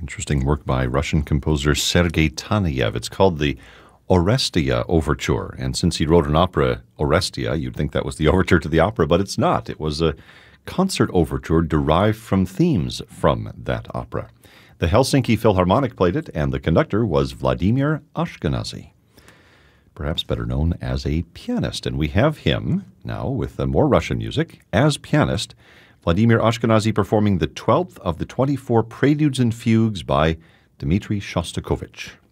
Interesting work by Russian composer Sergei Taneyev. It's called the Orestia Overture. And since he wrote an opera, Orestia, you'd think that was the overture to the opera, but it's not. It was a concert overture derived from themes from that opera. The Helsinki Philharmonic played it, and the conductor was Vladimir Ashkenazy, perhaps better known as a pianist. And we have him now with more Russian music as pianist, Vladimir Ashkenazy performing the 12th of the 24 Preludes and Fugues by Dmitri Shostakovich.